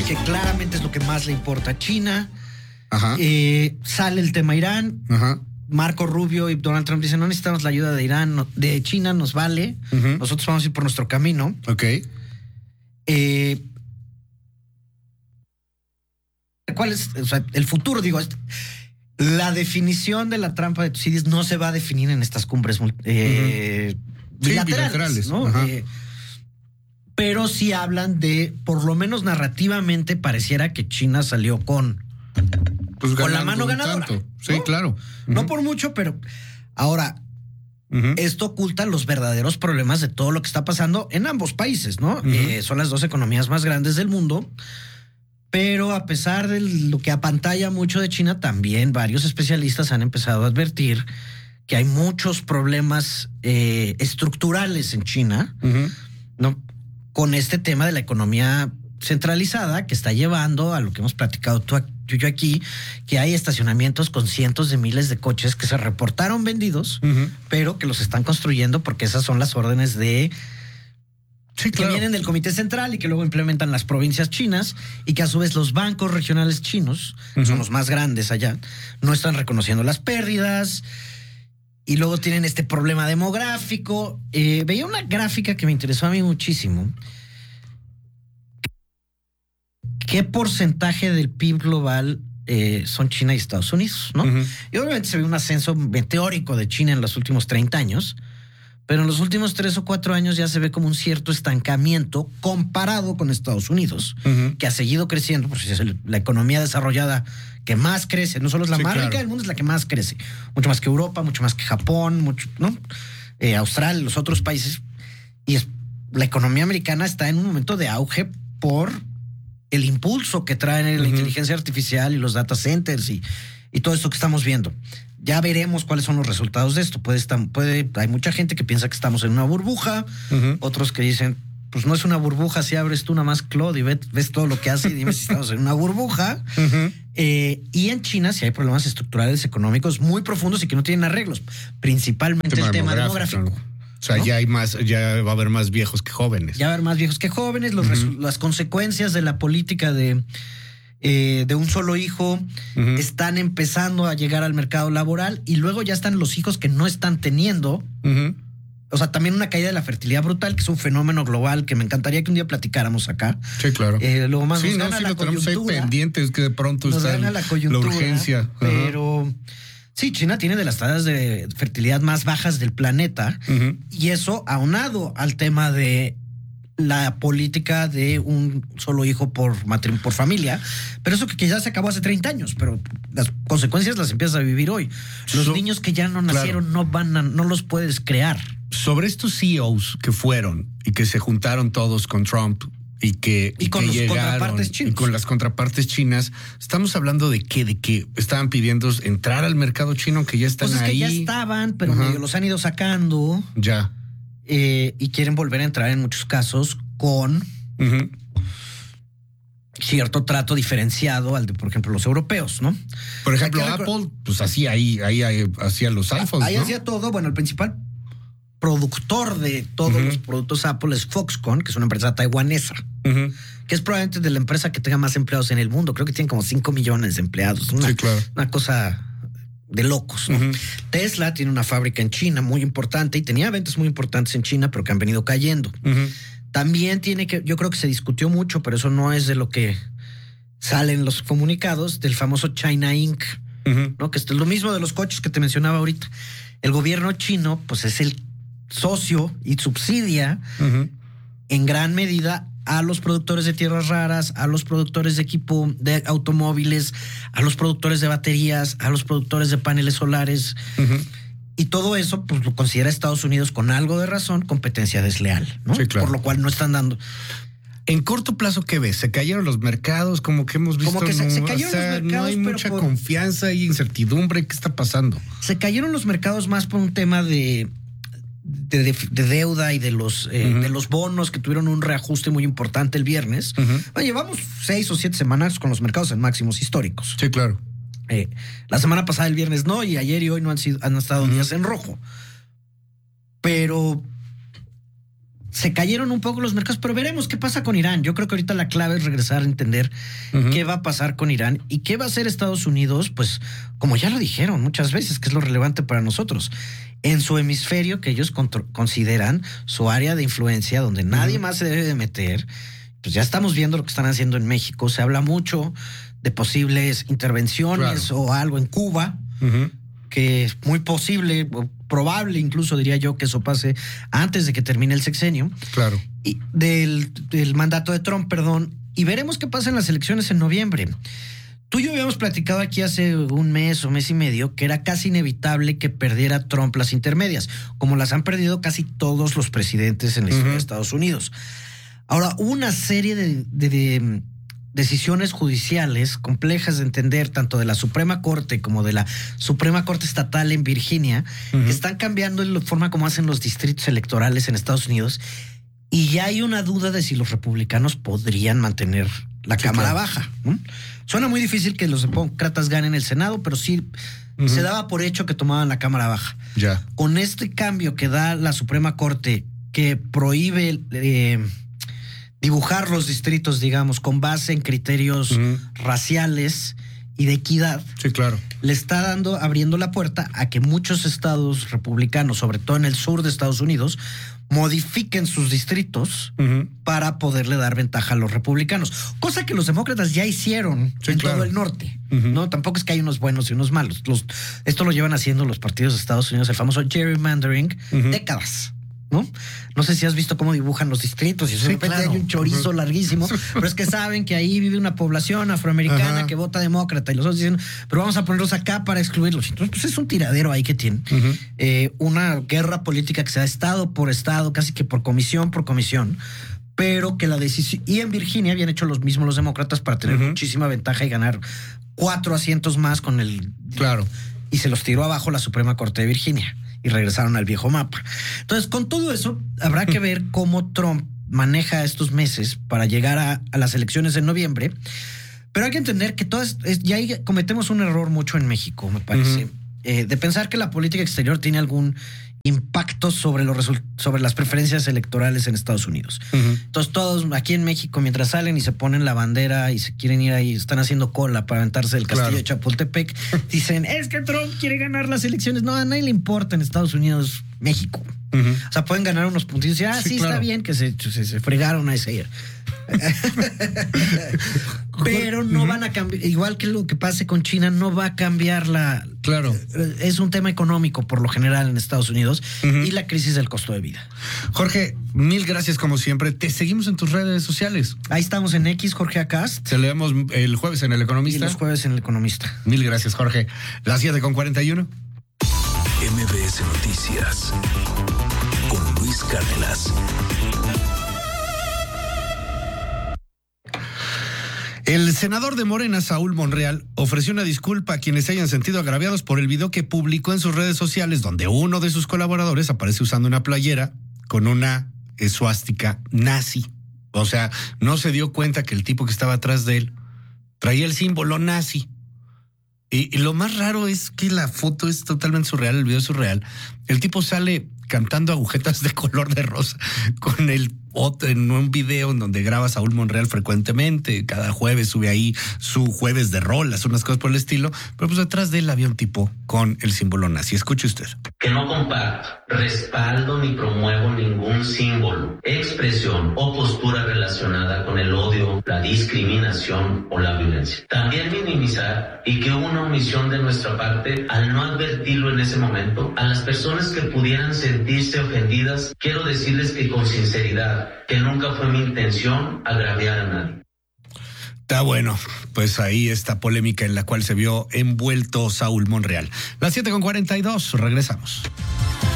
que claramente es lo que más le importa a China. Ajá. Sale el tema Irán. Ajá. Marco Rubio y Donald Trump dicen, no necesitamos la ayuda de Irán, de China, nos vale. Nosotros vamos a ir por nuestro camino. Ok. ¿Cuál es el futuro? Digo, la definición de la trampa de Tucídides no se va a definir en estas cumbres bilaterales, ¿no? Pero sí hablan de, por lo menos narrativamente, pareciera que China salió con la mano ganadora. Sí, ¿no? claro. No por mucho, pero ahora, esto oculta los verdaderos problemas de todo lo que está pasando en ambos países, ¿no? Son las dos economías más grandes del mundo. Pero a pesar de lo que apantalla mucho de China, también varios especialistas han empezado a advertir que hay muchos problemas estructurales en China, ¿no? Con este tema de la economía centralizada que está llevando a lo que hemos platicado tú y yo aquí, que hay estacionamientos con cientos de miles de coches que se reportaron vendidos, pero que los están construyendo porque esas son las órdenes de... Sí, claro. Que vienen del Comité Central y que luego implementan las provincias chinas y que a su vez los bancos regionales chinos, que son los más grandes allá, no están reconociendo las pérdidas y luego tienen este problema demográfico. Veía una gráfica que me interesó a mí muchísimo. ¿Qué porcentaje del PIB global son China y Estados Unidos, ¿no? Y obviamente se ve un ascenso meteórico de China en los últimos 30 años. Pero en los últimos 3 o 4 años ya se ve como un cierto estancamiento comparado con Estados Unidos, que ha seguido creciendo, pues es la economía desarrollada que más crece, no solo es la más rica del mundo, es la que más crece, mucho más que Europa, mucho más que Japón, mucho, ¿no? Australia, los otros países, y la economía americana está en un momento de auge por el impulso que traen la inteligencia artificial y los data centers y todo esto que estamos viendo. Ya veremos cuáles son los resultados de esto. Hay mucha gente que piensa que estamos en una burbuja, otros que dicen, pues no es una burbuja, si abres tú nada más Claude y ves todo lo que hace y dime si estamos en una burbuja. Y en China sí hay problemas estructurales económicos muy profundos y que no tienen arreglos, principalmente el tema demográfico. O sea, ¿no? Ya va a haber más viejos que jóvenes. Ya va a haber más viejos que jóvenes, las consecuencias de la política de un solo hijo están empezando a llegar al mercado laboral y luego ya están los hijos que no están teniendo. O sea, también una caída de la fertilidad brutal, que es un fenómeno global que me encantaría que un día platicáramos acá. Sí, claro. Luego más sí, nos gana la lo tenemos ahí pendientes, que de pronto nos está gana la coyuntura, la urgencia. Pero sí, China tiene de las tasas de fertilidad más bajas del planeta y eso aunado al tema de la política de un solo hijo por familia, pero eso que quizás se acabó hace 30 años, pero las consecuencias las empiezas a vivir hoy. Los niños que ya no nacieron no los puedes crear. Sobre estos CEOs que fueron y que se juntaron todos con Trump y con los llegaron, contrapartes chinos. Y con las contrapartes chinas, estamos hablando de que estaban pidiendo entrar al mercado chino, que ya están pues es ahí. Que ya estaban, pero medio los han ido sacando. Ya. Y quieren volver a entrar en muchos casos con cierto trato diferenciado al de, por ejemplo, los europeos, ¿no? Por ejemplo, Apple, pues hacía ahí hacía los iPhones, ahí ¿no? hacía todo. Bueno, el principal productor de todos los productos Apple es Foxconn, que es una empresa taiwanesa, que es probablemente de la empresa que tenga más empleados en el mundo. Creo que tienen como 5 millones de empleados. Sí, claro. Una cosa de locos, ¿no? Tesla tiene una fábrica en China muy importante y tenía ventas muy importantes en China, pero que han venido cayendo. También yo creo que se discutió mucho, pero eso no es de lo que salen los comunicados del famoso China Inc., ¿no? Que es lo mismo de los coches que te mencionaba ahorita. El gobierno chino, pues es el socio y subsidia en gran medida a los productores de tierras raras, a los productores de equipo de automóviles, a los productores de baterías, a los productores de paneles solares. Y todo eso, pues lo considera Estados Unidos con algo de razón competencia desleal, ¿no? Sí, claro. Por lo cual no están dando. En corto plazo, ¿qué ves? ¿Se cayeron los mercados? Como que hemos visto. Como que se cayeron los mercados. No hay mucha confianza y incertidumbre. ¿Qué está pasando? Se cayeron los mercados más por un tema de deuda y de los bonos que tuvieron un reajuste muy importante el viernes. Bueno, llevamos 6 o 7 semanas con los mercados en máximos históricos. Sí, claro. La semana pasada, el viernes no, y ayer y hoy no han estado días en rojo. Pero se cayeron un poco los mercados, pero veremos qué pasa con Irán. Yo creo que ahorita la clave es regresar a entender qué va a pasar con Irán y qué va a hacer Estados Unidos, pues como ya lo dijeron muchas veces, que es lo relevante para nosotros, en su hemisferio que ellos consideran su área de influencia, donde nadie más se debe de meter. Pues ya estamos viendo lo que están haciendo en México. Se habla mucho de posibles intervenciones o algo en Cuba, que es muy posible, probable incluso diría yo que eso pase antes de que termine el sexenio. Claro. Y del mandato de Trump, perdón. Y veremos qué pasa en las elecciones en noviembre. Tú y yo habíamos platicado aquí hace un mes o mes y medio que era casi inevitable que perdiera Trump las intermedias, como las han perdido casi todos los presidentes en la historia de Estados Unidos. Ahora, una serie de decisiones judiciales complejas de entender, tanto de la Suprema Corte como de la Suprema Corte Estatal en Virginia, que están cambiando la forma como hacen los distritos electorales en Estados Unidos, y ya hay una duda de si los republicanos podrían mantener la Cámara Baja, ¿no? Suena muy difícil que los demócratas ganen el Senado, pero sí se daba por hecho que tomaban la Cámara Baja. Ya. Con este cambio que da la Suprema Corte, que prohíbe dibujar los distritos, digamos, con base en criterios raciales y de equidad. Sí, claro. Le está abriendo la puerta a que muchos estados republicanos, sobre todo en el sur de Estados Unidos, modifiquen sus distritos para poderle dar ventaja a los republicanos. Cosa que los demócratas ya hicieron en todo el norte. No, tampoco es que hay unos buenos y unos malos. Esto lo llevan haciendo los partidos de Estados Unidos, el famoso gerrymandering, décadas. ¿No? Sé si has visto cómo dibujan los distritos y de repente hay un chorizo larguísimo, pero es que saben que ahí vive una población afroamericana que vota demócrata y los otros dicen, pero vamos a ponerlos acá para excluirlos. Entonces, pues es un tiradero ahí que tienen. Una guerra política que se da estado por estado, casi que por comisión, pero que la decisión... Y en Virginia habían hecho los mismos los demócratas para tener muchísima ventaja y ganar 4 asientos más con el... Claro. Y se los tiró abajo la Suprema Corte de Virginia. Y regresaron al viejo mapa. Entonces, con todo eso, habrá que ver cómo Trump maneja estos meses para llegar a las elecciones en noviembre. Pero hay que entender que ya ahí cometemos un error mucho en México, me parece, de pensar que la política exterior tiene algún impacto sobre las preferencias electorales en Estados Unidos. Entonces, todos aquí en México, mientras salen y se ponen la bandera y se quieren ir ahí, están haciendo cola para aventarse del castillo de Chapultepec, dicen, es que Trump quiere ganar las elecciones. No, a nadie le importa en Estados Unidos, México. O sea, pueden ganar unos puntos y decir, sí, está bien que se fregaron a ese. Pero no van a cambiar, igual que lo que pase con China, no va a cambiar Claro. Es un tema económico por lo general en Estados Unidos y la crisis del costo de vida. Jorge, mil gracias como siempre. Te seguimos en tus redes sociales. Ahí estamos en X, Jorge Acast. Te leemos el jueves en El Economista. Y los jueves en El Economista. Mil gracias, Jorge. Las 7:41. MBS Noticias con Luis Cárdenas. El senador de Morena, Saúl Monreal, ofreció una disculpa a quienes se hayan sentido agraviados por el video que publicó en sus redes sociales, donde uno de sus colaboradores aparece usando una playera con una esvástica nazi. O sea, no se dio cuenta que el tipo que estaba atrás de él traía el símbolo nazi. Y lo más raro es que la foto es totalmente surreal, el video es surreal. El tipo sale cantando agujetas de color de rosa con el otro en un video en donde graba Saúl Monreal frecuentemente. Cada jueves sube ahí su jueves de rolas, unas cosas por el estilo. Pero pues detrás de él había un tipo con el símbolo nazi. Escuche usted. Que no comparto, respaldo ni promuevo ningún símbolo, expresión o postura relacionada con el odio, la discriminación o la violencia. También minimizar y que hubo una omisión de nuestra parte al no advertirlo en ese momento a las personas que pudieran sentirse ofendidas. Quiero decirles que con sinceridad, que nunca fue mi intención agraviar a nadie. Está bueno, pues ahí esta polémica en la cual se vio envuelto Saúl Monreal. Las 7:42, regresamos.